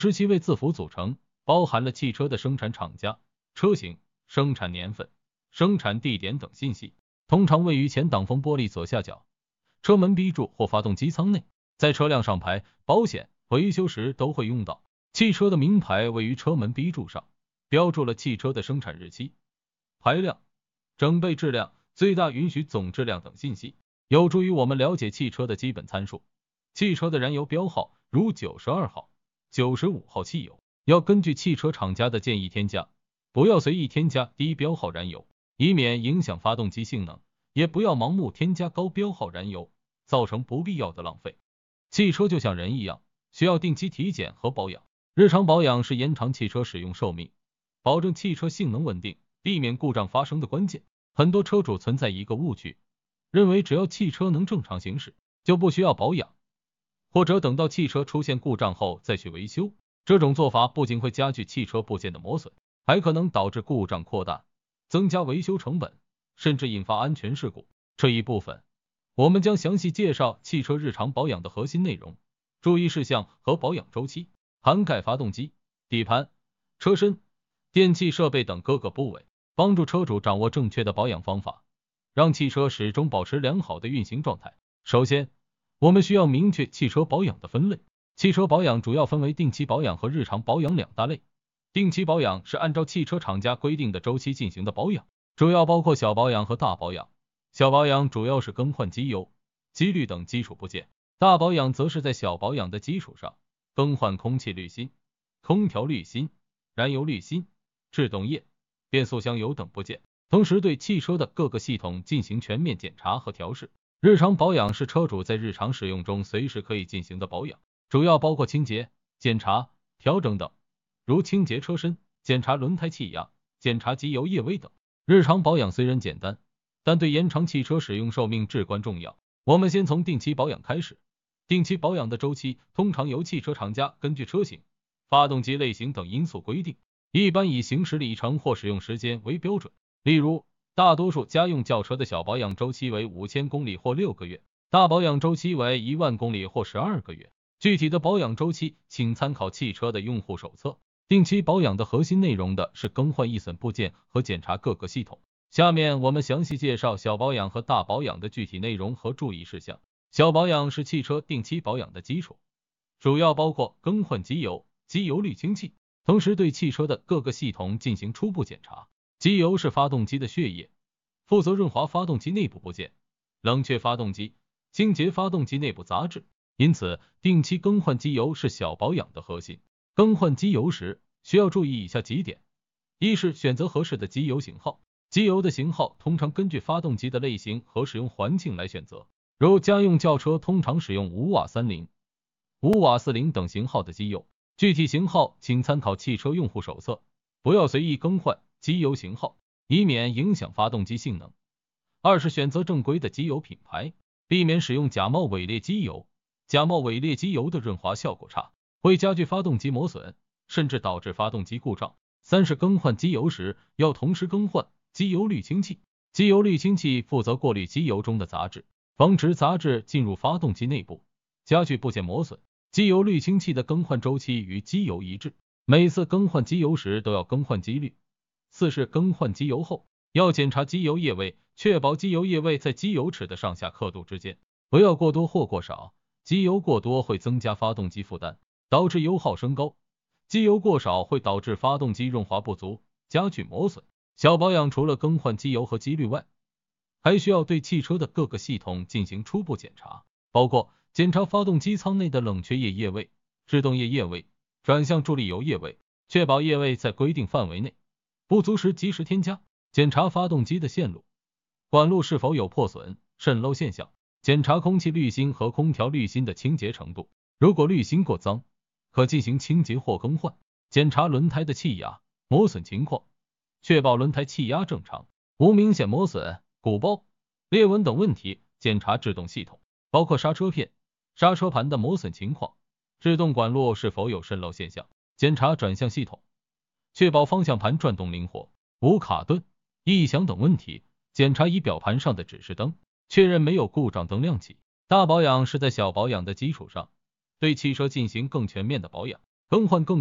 知其为字符组成，包含了汽车的生产厂家、车型、生产年份、生产地点等信息，通常位于前挡风玻璃左下角、车门 B 柱或发动机舱内。在车辆上牌、保险、维修时都会用到。汽车的名牌位于车门 B 柱上，标注了汽车的生产日期、排量、整备质量、最大允许总质量等信息，有助于我们了解汽车的基本参数。汽车的燃油标号如92号、95号汽油，要根据汽车厂家的建议添加，不要随意添加低标号燃油，以免影响发动机性能，也不要盲目添加高标号燃油，造成不必要的浪费。汽车就像人一样，需要定期体检和保养。日常保养是延长汽车使用寿命，保证汽车性能稳定，避免故障发生的关键。很多车主存在一个误区，认为只要汽车能正常行驶，就不需要保养，或者等到汽车出现故障后再去维修。这种做法不仅会加剧汽车部件的磨损，还可能导致故障扩大，增加维修成本，甚至引发安全事故。这一部分我们将详细介绍汽车日常保养的核心内容、注意事项和保养周期，涵盖发动机、底盘、车身、电气设备等各个部位，帮助车主掌握正确的保养方法，让汽车始终保持良好的运行状态。首先，我们需要明确汽车保养的分类。汽车保养主要分为定期保养和日常保养两大类。定期保养是按照汽车厂家规定的周期进行的保养，主要包括小保养和大保养。小保养主要是更换机油、机滤等基础部件，大保养则是在小保养的基础上更换空气滤芯、空调滤芯、燃油滤芯、制动液、变速箱油等部件，同时对汽车的各个系统进行全面检查和调试。日常保养是车主在日常使用中随时可以进行的保养，主要包括清洁、检查、调整等，如清洁车身、检查轮胎气压、检查机油液位等。日常保养虽然简单，但对延长汽车使用寿命至关重要。我们先从定期保养开始。定期保养的周期通常由汽车厂家根据车型、发动机类型等因素规定，一般以行驶里程或使用时间为标准。例如，大多数家用轿车的小保养周期为5000公里或6个月，大保养周期为10000公里或12个月。具体的保养周期请参考汽车的用户手册。定期保养的核心内容的是更换易损部件和检查各个系统。下面我们详细介绍小保养和大保养的具体内容和注意事项。小保养是汽车定期保养的基础，主要包括更换机油、机油滤清器，同时对汽车的各个系统进行初步检查。机油是发动机的血液，负责润滑发动机内部部件，冷却发动机，清洁发动机内部杂质，因此定期更换机油是小保养的核心。更换机油时需要注意以下几点：一是选择合适的机油型号，机油的型号通常根据发动机的类型和使用环境来选择，如家用轿车通常使用5瓦30、5瓦40等型号的机油，具体型号请参考汽车用户手册，不要随意更换机油型号，以免影响发动机性能。二是选择正规的机油品牌，避免使用假冒伪劣机油。假冒伪劣机油的润滑效果差，会加剧发动机磨损，甚至导致发动机故障。三是更换机油时要同时更换机油滤清器。机油滤清器负责过滤机油中的杂质，防止杂质进入发动机内部，加剧部件磨损。机油滤清器的更换周期与机油一致，每次更换机油时都要更换机滤。四是更换机油后要检查机油液位，确保机油液位在机油尺的上下刻度之间，不要过多或过少。机油过多会增加发动机负担，导致油耗升高；机油过少会导致发动机润滑不足，加剧磨损。小保养除了更换机油和机滤外，还需要对汽车的各个系统进行初步检查，包括检查发动机舱内的冷却液液位、制动液液位、转向助力油液位，确保液位在规定范围内，不足时及时添加。检查发动机的线路、管路是否有破损、渗漏现象，检查空气滤芯和空调滤芯的清洁程度，如果滤芯过脏，可进行清洁或更换。检查轮胎的气压、磨损情况，确保轮胎气压正常，无明显磨损、鼓包、裂纹等问题。检查制动系统，包括刹车片、刹车盘的磨损情况，制动管路是否有渗漏现象。检查转向系统，确保方向盘转动灵活，无卡顿、异响等问题。检查仪表盘上的指示灯，确认没有故障灯亮起。大保养是在小保养的基础上，对汽车进行更全面的保养， 更换更